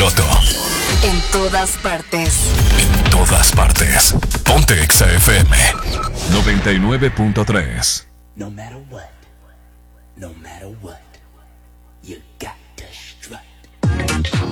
piloto. En todas partes. En todas partes. Ponte Exa FM 99.3. No matter what, you got